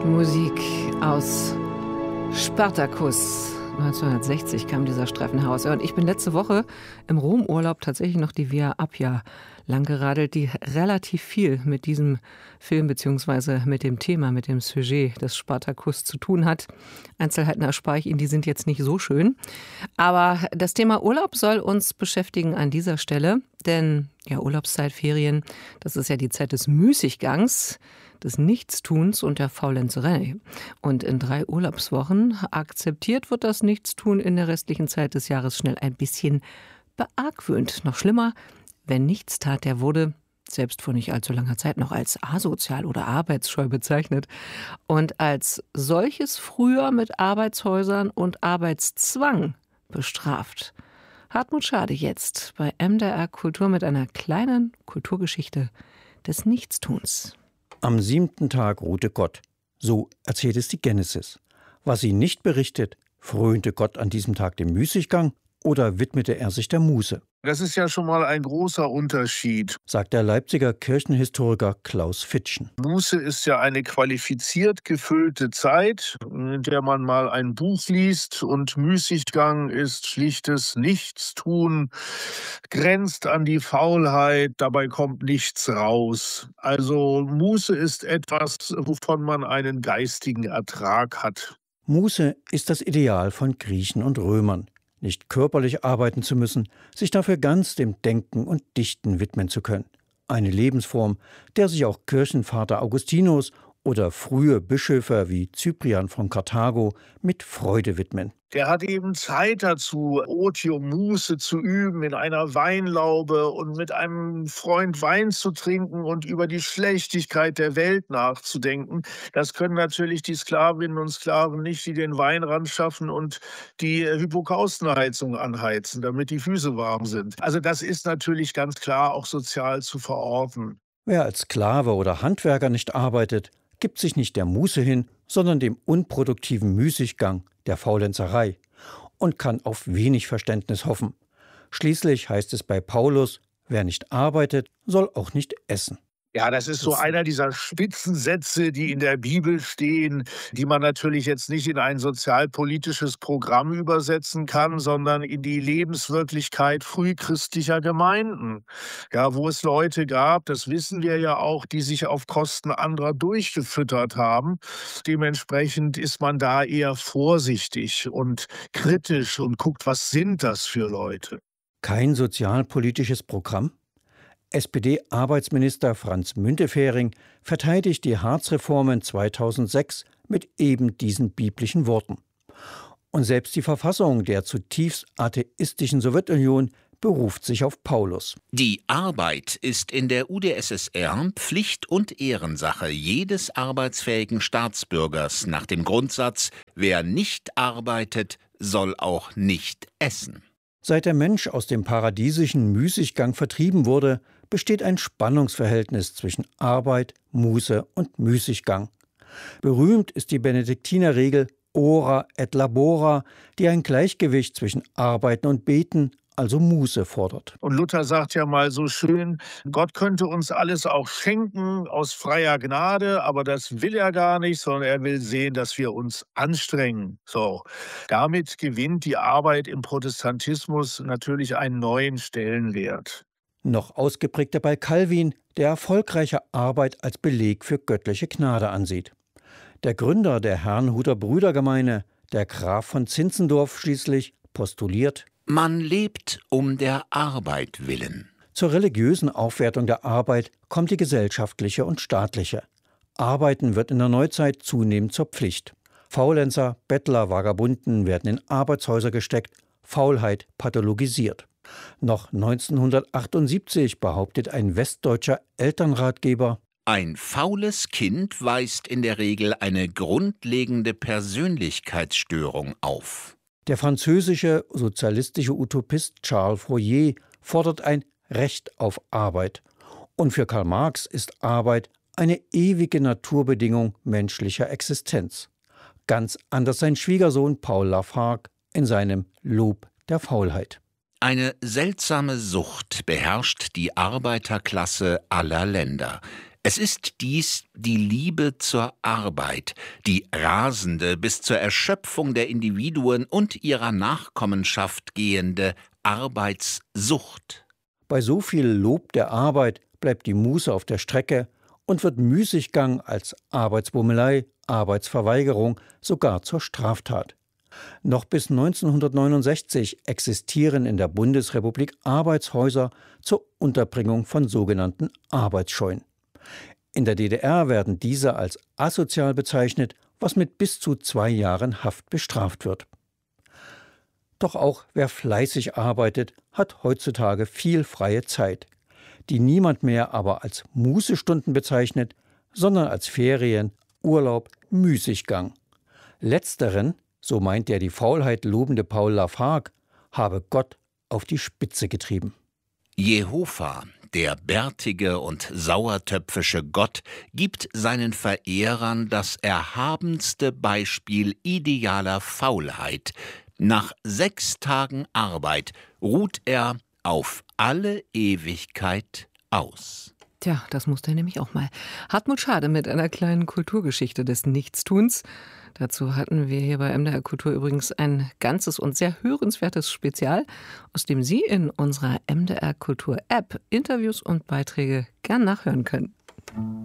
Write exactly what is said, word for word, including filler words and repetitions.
Musik aus Spartacus. neunzehnhundertsechzig kam dieser Streifen heraus. Und ich bin letzte Woche im Romurlaub tatsächlich noch die Via Appia langgeradelt, die relativ viel mit diesem Film bzw. mit dem Thema, mit dem Sujet des Spartacus zu tun hat. Einzelheiten erspare ich Ihnen, die sind jetzt nicht so schön. Aber das Thema Urlaub soll uns beschäftigen an dieser Stelle. Denn ja, Urlaubszeit, Ferien, das ist ja die Zeit des Müßiggangs, des Nichtstuns und der Faulenzerei. Und in drei Urlaubswochen akzeptiert wird das Nichtstun in der restlichen Zeit des Jahres schnell ein bisschen beargwöhnt. Noch schlimmer, wer nichts tat, der wurde selbst vor nicht allzu langer Zeit noch als asozial oder arbeitsscheu bezeichnet und als solches früher mit Arbeitshäusern und Arbeitszwang bestraft. Hartmut Schade jetzt bei M D R Kultur mit einer kleinen Kulturgeschichte des Nichtstuns. Am siebten Tag ruhte Gott. So erzählt es die Genesis. Was sie nicht berichtet, frönte Gott an diesem Tag dem Müßiggang oder widmete er sich der Muße? Das ist ja schon mal ein großer Unterschied, sagt der Leipziger Kirchenhistoriker Klaus Fitschen. Muße ist ja eine qualifiziert gefüllte Zeit, in der man mal ein Buch liest, und Müßiggang ist schlichtes Nichtstun, grenzt an die Faulheit, dabei kommt nichts raus. Also Muße ist etwas, wovon man einen geistigen Ertrag hat. Muße ist das Ideal von Griechen und Römern. Nicht körperlich arbeiten zu müssen, sich dafür ganz dem Denken und Dichten widmen zu können. Eine Lebensform, der sich auch Kirchenvater Augustinus oder frühe Bischöfe wie Cyprian von Karthago mit Freude widmen. Der hat eben Zeit dazu, Otium, Muße zu üben in einer Weinlaube und mit einem Freund Wein zu trinken und über die Schlechtigkeit der Welt nachzudenken. Das können natürlich die Sklavinnen und Sklaven nicht, die den Wein ran schaffen und die Hypokaustenheizung anheizen, damit die Füße warm sind. Also das ist natürlich ganz klar auch sozial zu verorten. Wer als Sklave oder Handwerker nicht arbeitet, gibt sich nicht der Muße hin, sondern dem unproduktiven Müßiggang, der Faulenzerei, und kann auf wenig Verständnis hoffen. Schließlich heißt es bei Paulus, wer nicht arbeitet, soll auch nicht essen. Ja, das ist so einer dieser Spitzensätze, die in der Bibel stehen, die man natürlich jetzt nicht in ein sozialpolitisches Programm übersetzen kann, sondern in die Lebenswirklichkeit frühchristlicher Gemeinden. Ja, wo es Leute gab, das wissen wir ja auch, die sich auf Kosten anderer durchgefüttert haben. Dementsprechend ist man da eher vorsichtig und kritisch und guckt, was sind das für Leute? Kein sozialpolitisches Programm? S P D-Arbeitsminister Franz Müntefering verteidigt die Hartz-Reformen zweitausendsechs mit eben diesen biblischen Worten. Und selbst die Verfassung der zutiefst atheistischen Sowjetunion beruft sich auf Paulus. Die Arbeit ist in der U d S S R Pflicht und Ehrensache jedes arbeitsfähigen Staatsbürgers nach dem Grundsatz, wer nicht arbeitet, soll auch nicht essen. Seit der Mensch aus dem paradiesischen Müßiggang vertrieben wurde, besteht ein Spannungsverhältnis zwischen Arbeit, Muße und Müßiggang. Berühmt ist die Benediktinerregel Ora et labora, die ein Gleichgewicht zwischen Arbeiten und Beten, also Muße, fordert. Und Luther sagt ja mal so schön, Gott könnte uns alles auch schenken aus freier Gnade, aber das will er gar nicht, sondern er will sehen, dass wir uns anstrengen. So, damit gewinnt die Arbeit im Protestantismus natürlich einen neuen Stellenwert. Noch ausgeprägter bei Calvin, der erfolgreiche Arbeit als Beleg für göttliche Gnade ansieht. Der Gründer der Herrnhuter Brüdergemeine, der Graf von Zinzendorf schließlich, postuliert: Man lebt um der Arbeit willen. Zur religiösen Aufwertung der Arbeit kommt die gesellschaftliche und staatliche. Arbeiten wird in der Neuzeit zunehmend zur Pflicht. Faulenzer, Bettler, Vagabunden werden in Arbeitshäuser gesteckt, Faulheit pathologisiert. Noch neunzehnhundertachtundsiebzig behauptet ein westdeutscher Elternratgeber: Ein faules Kind weist in der Regel eine grundlegende Persönlichkeitsstörung auf. Der französische sozialistische Utopist Charles Fourier fordert ein Recht auf Arbeit. Und für Karl Marx ist Arbeit eine ewige Naturbedingung menschlicher Existenz. Ganz anders sein Schwiegersohn Paul Lafargue in seinem Lob der Faulheit. Eine seltsame Sucht beherrscht die Arbeiterklasse aller Länder. Es ist dies die Liebe zur Arbeit, die rasende, bis zur Erschöpfung der Individuen und ihrer Nachkommenschaft gehende Arbeitssucht. Bei so viel Lob der Arbeit bleibt die Muße auf der Strecke und wird Müßiggang als Arbeitsbummelei, Arbeitsverweigerung sogar zur Straftat. Noch bis neunzehnhundertneunundsechzig existieren in der Bundesrepublik Arbeitshäuser zur Unterbringung von sogenannten Arbeitsscheunen. In der D D R werden diese als asozial bezeichnet, was mit bis zu zwei Jahren Haft bestraft wird. Doch auch wer fleißig arbeitet, hat heutzutage viel freie Zeit, die niemand mehr aber als Mußestunden bezeichnet, sondern als Ferien, Urlaub, Müßiggang. Letzteren, so meint der die Faulheit lobende Paul Lafargue, habe Gott auf die Spitze getrieben. Jehova, der bärtige und sauertöpfische Gott, gibt seinen Verehrern das erhabenste Beispiel idealer Faulheit. Nach sechs Tagen Arbeit ruht er auf alle Ewigkeit aus. Tja, das musste er nämlich auch mal. Hartmut Schade mit einer kleinen Kulturgeschichte des Nichtstuns. Dazu hatten wir hier bei M D R Kultur übrigens ein ganzes und sehr hörenswertes Spezial, aus dem Sie in unserer M D R Kultur App Interviews und Beiträge gern nachhören können.